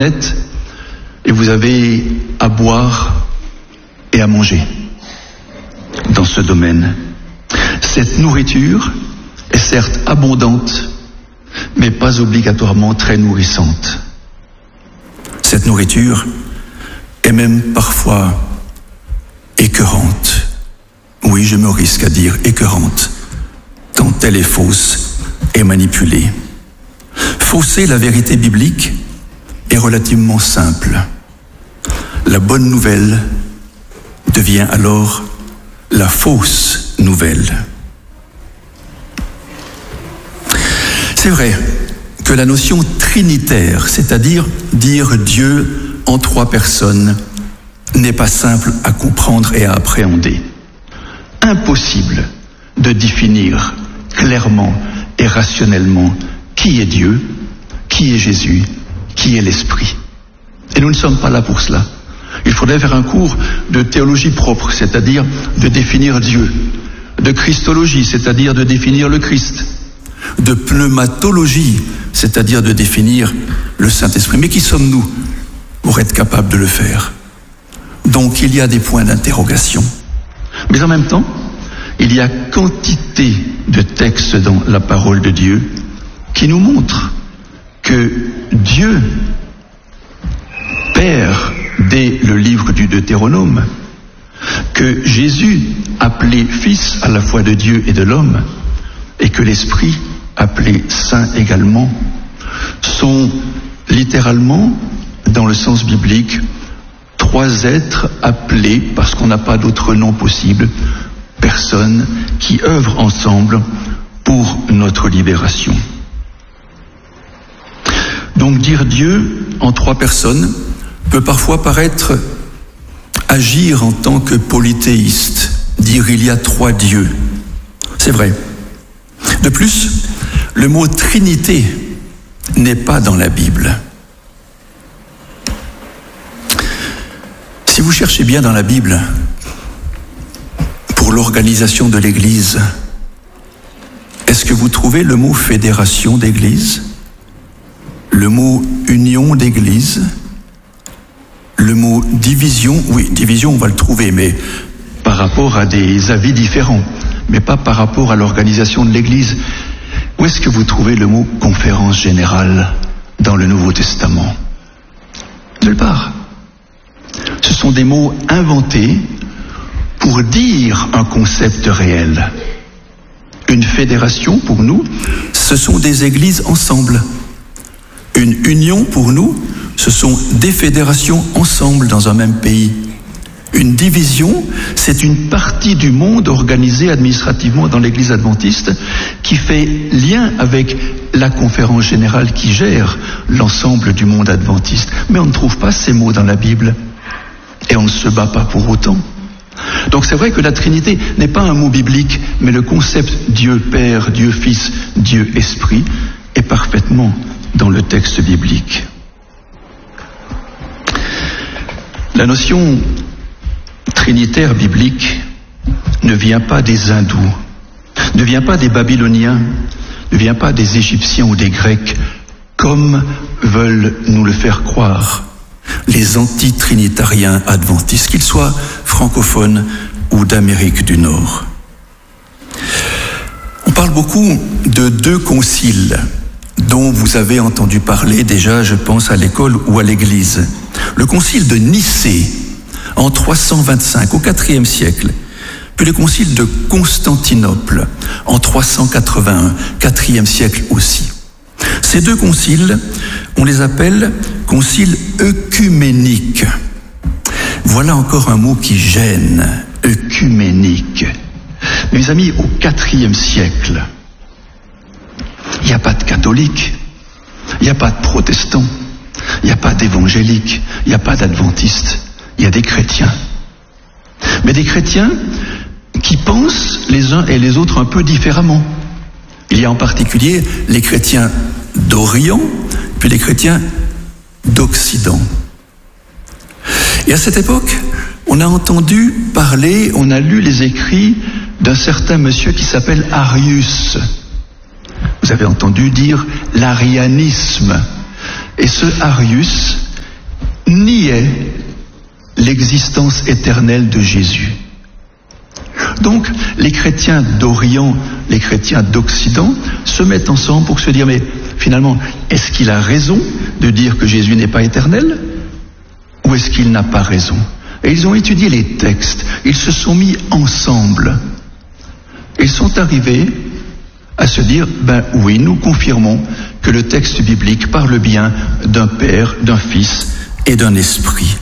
et vous avez à boire et à manger dans ce domaine. Cette nourriture est certes abondante, mais pas obligatoirement très nourrissante. Cette nourriture est même parfois écœurante. Oui, je me risque à dire écœurante, tant elle est fausse et manipulée. Fausser la vérité biblique est relativement simple. La bonne nouvelle devient alors la fausse nouvelle. C'est vrai que la notion trinitaire, c'est-à-dire dire Dieu en trois personnes, n'est pas simple à comprendre et à appréhender. Impossible de définir clairement et rationnellement qui est Dieu, qui est Jésus, qui est l'Esprit. Et nous ne sommes pas là pour cela. Il faudrait faire un cours de théologie propre, c'est-à-dire de définir Dieu, de christologie, c'est-à-dire de définir le Christ, de pneumatologie, c'est-à-dire de définir le Saint-Esprit. Mais qui sommes-nous pour être capables de le faire? Donc il y a des points d'interrogation. Mais en même temps, il y a quantité de textes dans la parole de Dieu qui nous montrent que Dieu, Père, dès le livre du Deutéronome, que Jésus, appelé Fils à la fois de Dieu et de l'homme, et que l'Esprit, appelé Saint également, sont littéralement, dans le sens biblique, trois êtres appelés, parce qu'on n'a pas d'autre nom possible, personnes qui œuvrent ensemble pour notre libération. Donc dire Dieu en trois personnes peut parfois paraître agir en tant que polythéiste, dire il y a trois dieux. C'est vrai. De plus, le mot Trinité n'est pas dans la Bible. Si vous cherchez bien dans la Bible pour l'organisation de l'Église, est-ce que vous trouvez le mot fédération d'Église, le mot union d'Église, le mot division? Oui, division, on va le trouver, mais par rapport à des avis différents, mais pas par rapport à l'organisation de l'Église. Où est-ce que vous trouvez le mot conférence générale dans le Nouveau Testament? Nulle part. Ce sont des mots inventés pour dire un concept réel. Une fédération, pour nous, ce sont des églises ensemble. Une union, pour nous, ce sont des fédérations ensemble dans un même pays. Une division, c'est une partie du monde organisée administrativement dans l'Église adventiste qui fait lien avec la conférence générale qui gère l'ensemble du monde adventiste. Mais on ne trouve pas ces mots dans la Bible et on ne se bat pas pour autant. Donc c'est vrai que la Trinité n'est pas un mot biblique, mais le concept Dieu Père, Dieu Fils, Dieu Esprit est parfaitement dans le texte biblique. La notion trinitaire biblique ne vient pas des hindous, ne vient pas des babyloniens, ne vient pas des égyptiens ou des grecs, comme veulent nous le faire croire les anti-trinitariens adventistes, qu'ils soient francophones ou d'Amérique du Nord. On parle beaucoup de deux conciles dont vous avez entendu parler déjà, je pense, à l'école ou à l'église. Le concile de Nicée, en 325, au IVe siècle, puis le concile de Constantinople, en 381, IVe siècle aussi. Ces deux conciles, on les appelle conciles œcuméniques. Voilà encore un mot qui gêne, œcuménique. Mes amis, au IVe siècle, il n'y a pas de catholiques, il n'y a pas de protestants, il n'y a pas d'évangéliques, il n'y a pas d'adventistes, il y a des chrétiens. Mais des chrétiens qui pensent les uns et les autres un peu différemment. Il y a en particulier les chrétiens d'Orient, puis les chrétiens d'Occident. Et à cette époque, on a entendu parler, on a lu les écrits d'un certain monsieur qui s'appelle Arius. Vous avez entendu dire l'arianisme. Et ce Arius qui est l'existence éternelle de Jésus. Donc, les chrétiens d'Orient, les chrétiens d'Occident se mettent ensemble pour se dire, mais finalement, est-ce qu'il a raison de dire que Jésus n'est pas éternel, ou est-ce qu'il n'a pas raison? Et ils ont étudié les textes, ils se sont mis ensemble. Ils sont arrivés à se dire, ben oui, nous confirmons que le texte biblique parle bien d'un Père, d'un Fils et d'un Esprit.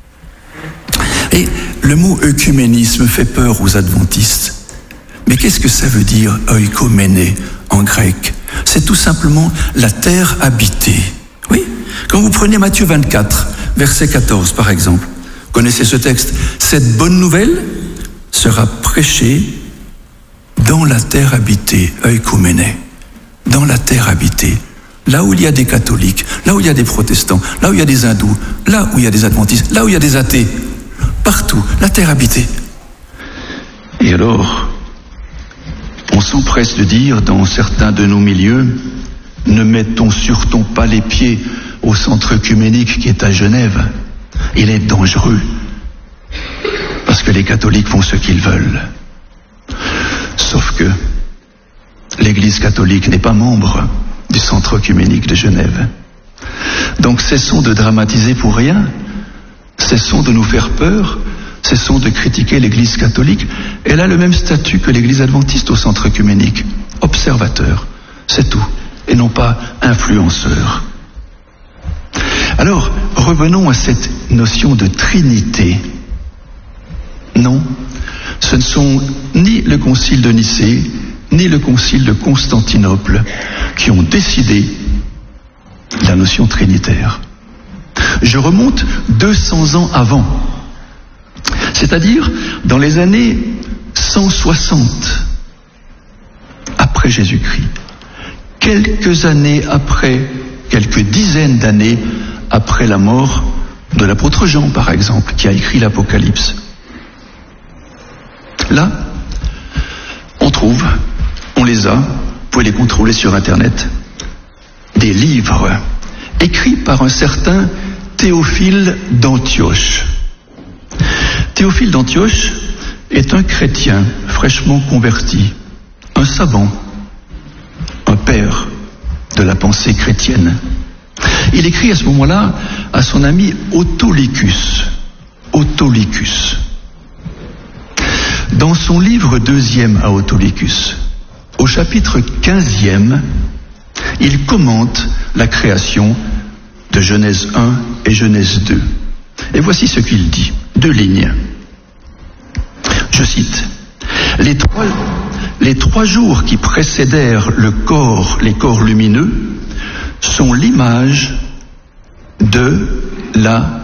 Et le mot œcuménisme fait peur aux adventistes. Mais qu'est-ce que ça veut dire, oikoméné, en grec? C'est tout simplement la terre habitée. Oui, quand vous prenez Matthieu 24, verset 14 par exemple, vous connaissez ce texte, cette bonne nouvelle sera prêchée dans la terre habitée, oikoméné, dans la terre habitée. Là où il y a des catholiques, là où il y a des protestants, là où il y a des hindous, là où il y a des adventistes, là où il y a des athées, partout, la terre habitée. Et alors, on s'empresse de dire dans certains de nos milieux, ne mettons surtout pas les pieds au centre œcuménique qui est à Genève. Il est dangereux, parce que les catholiques font ce qu'ils veulent. Sauf que l'Église catholique n'est pas membre du centre œcuménique de Genève. Donc cessons de dramatiser pour rien, cessons de nous faire peur, cessons de critiquer l'Église catholique. Elle a le même statut que l'Église adventiste au centre œcuménique, observateur, c'est tout, et non pas influenceur. Alors, revenons à cette notion de Trinité. Non, ce ne sont ni le concile de Nicée, ni le concile de Constantinople qui ont décidé la notion trinitaire. Je remonte 200 ans avant, c'est-à-dire dans les années 160 après Jésus-Christ, quelques années après, quelques dizaines d'années après la mort de l'apôtre Jean, par exemple, qui a écrit l'Apocalypse. Là, on les a, vous pouvez les contrôler sur Internet, des livres écrits par un certain Théophile d'Antioche. Théophile d'Antioche est un chrétien fraîchement converti, un savant, un père de la pensée chrétienne. Il écrit à ce moment-là à son ami Autolycus. Autolycus. Dans son livre 2e à Autolycus, au chapitre 15e, il commente la création de Genèse 1 et Genèse 2. Et voici ce qu'il dit, 2 lignes. Je cite, les trois jours qui précédèrent les corps lumineux, sont l'image de la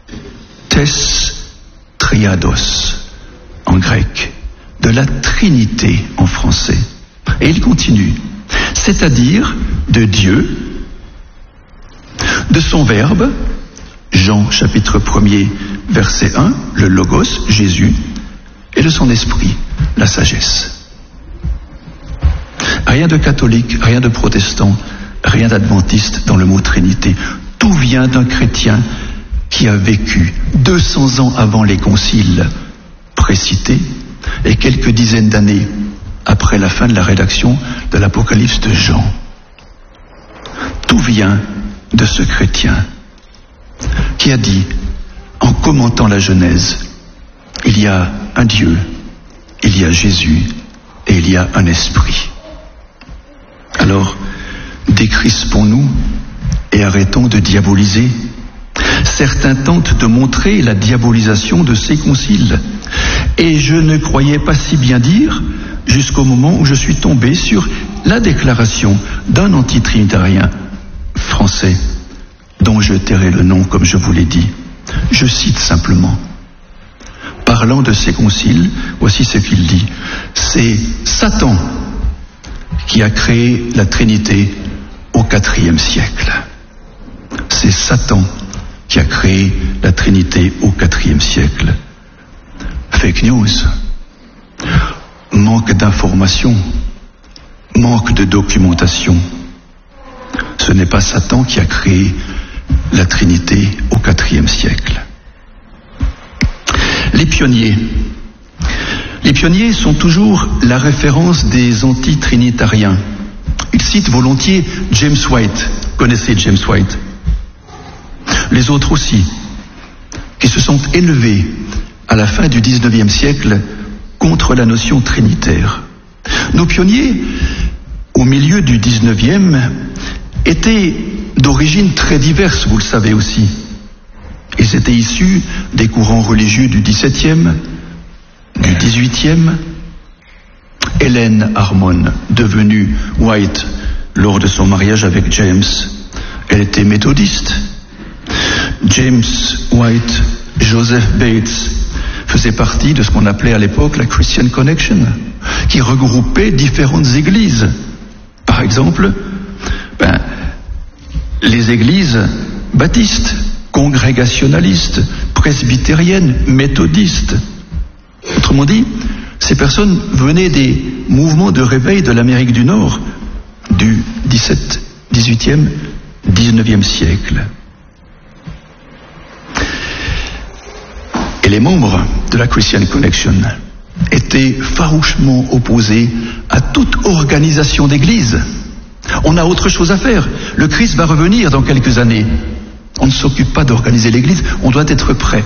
triados en grec, de la Trinité en français. Et il continue, c'est-à-dire de Dieu, de son Verbe, Jean chapitre 1er verset 1, le Logos, Jésus, et de son Esprit, la sagesse. Rien de catholique, rien de protestant, rien d'adventiste dans le mot Trinité. Tout vient d'un chrétien qui a vécu 200 ans avant les conciles précités et quelques dizaines d'années après la fin de la rédaction de l'Apocalypse de Jean. Tout vient de ce chrétien qui a dit, en commentant la Genèse, il y a un Dieu, il y a Jésus et il y a un esprit. Alors, décrispons-nous et arrêtons de diaboliser. Certains tentent de montrer la diabolisation de ces conciles. Et je ne croyais pas si bien dire jusqu'au moment où je suis tombé sur la déclaration d'un antitrinitérien français dont je tairai le nom comme je vous l'ai dit. Je cite simplement. Parlant de ces conciles, voici ce qu'il dit. C'est Satan qui a créé la Trinité au IVe siècle. C'est Satan qui a créé la Trinité au IVe siècle. Fake news, manque d'information, manque de documentation. Ce n'est pas Satan qui a créé la Trinité au IVe siècle. Les pionniers sont toujours la référence des anti-trinitariens. Ils citent volontiers James White. Vous connaissez James White? Les autres aussi, qui se sont élevés à la fin du XIXe siècle contre la notion trinitaire. Nos pionniers, au milieu du XIXe, étaient d'origine très diverse, vous le savez aussi. Ils étaient issus des courants religieux du XVIIe, du XVIIIe. Hélène Harmon, devenue White lors de son mariage avec James, elle était méthodiste. James White, Joseph Bates faisait partie de ce qu'on appelait à l'époque la Christian Connection, qui regroupait différentes églises. Par exemple, les églises baptistes, congrégationalistes, presbytériennes, méthodistes. Autrement dit, ces personnes venaient des mouvements de réveil de l'Amérique du Nord du XVIIe, XVIIIe, XIXe siècle. Et les membres de la Christian Connection étaient farouchement opposés à toute organisation d'église. On a autre chose à faire. Le Christ va revenir dans quelques années. On ne s'occupe pas d'organiser l'église, on doit être prêt.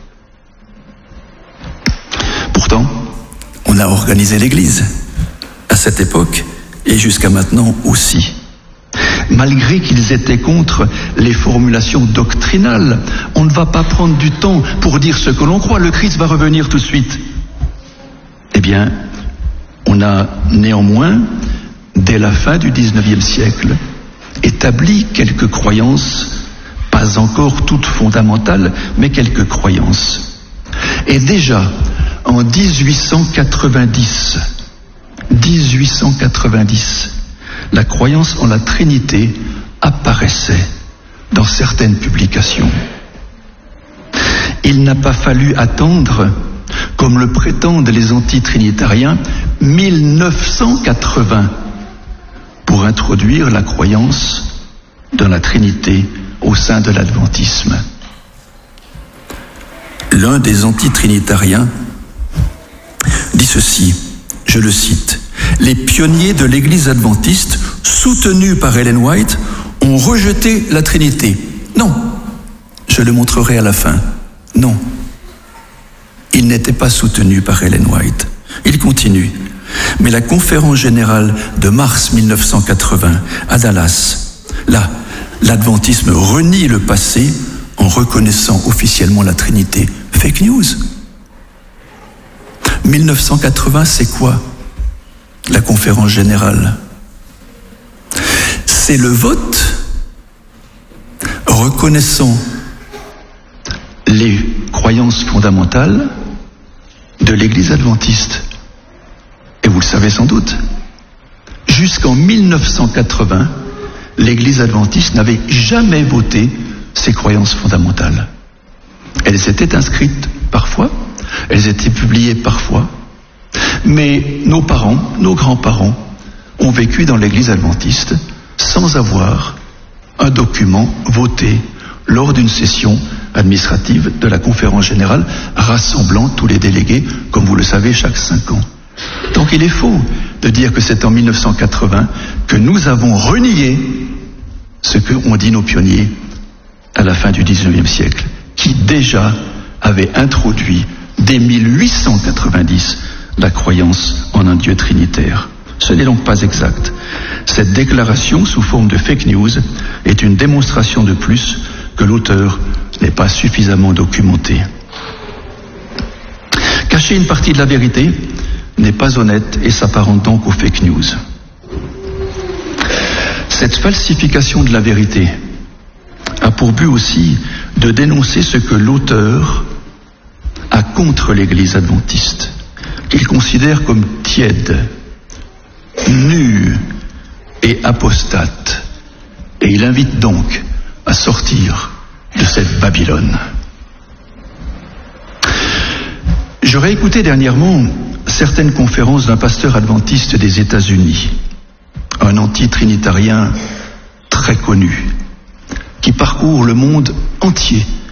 Pourtant, on a organisé l'église à cette époque et jusqu'à maintenant aussi. Malgré qu'ils étaient contre les formulations doctrinales, on ne va pas prendre du temps pour dire ce que l'on croit. Le Christ va revenir tout de suite. Eh bien, on a néanmoins, dès la fin du XIXe siècle, établi quelques croyances, pas encore toutes fondamentales, mais quelques croyances. Et déjà, en 1890, la croyance en la Trinité apparaissait dans certaines publications. Il n'a pas fallu attendre, comme le prétendent les antitrinitariens, 1980 pour introduire la croyance dans la Trinité au sein de l'adventisme. L'un des antitrinitariens dit ceci, je le cite, « Les pionniers de l'Église adventiste, soutenus par Ellen White, ont rejeté la Trinité. » Non, je le montrerai à la fin. Non, ils n'étaient pas soutenus par Ellen White. Il continue. Mais la conférence générale de mars 1980 à Dallas, là, l'adventisme renie le passé en reconnaissant officiellement la Trinité. Fake news. 1980, c'est quoi? La conférence générale. C'est le vote reconnaissant les croyances fondamentales de l'Église adventiste. Et vous le savez sans doute, jusqu'en 1980, l'Église adventiste n'avait jamais voté ses croyances fondamentales. Elles étaient inscrites parfois, elles étaient publiées parfois, mais nos parents, nos grands-parents ont vécu dans l'Église adventiste sans avoir un document voté lors d'une session administrative de la conférence générale rassemblant tous les délégués, comme vous le savez, chaque 5 ans. Donc il est faux de dire que c'est en 1980 que nous avons renié ce qu'ont dit nos pionniers à la fin du XIXe siècle, qui déjà avaient introduit dès 1890 la croyance en un Dieu trinitaire. Ce n'est donc pas exact. Cette déclaration sous forme de fake news est une démonstration de plus que l'auteur n'est pas suffisamment documenté. Cacher une partie de la vérité n'est pas honnête et s'apparente donc aux fake news. Cette falsification de la vérité a pour but aussi de dénoncer ce que l'auteur a contre l'Église adventiste, qu'il considère comme tiède, nue et apostate. Et il invite donc à sortir de cette Babylone. J'aurais écouté dernièrement certaines conférences d'un pasteur adventiste des États-Unis, un anti-trinitarien très connu, qui parcourt le monde entier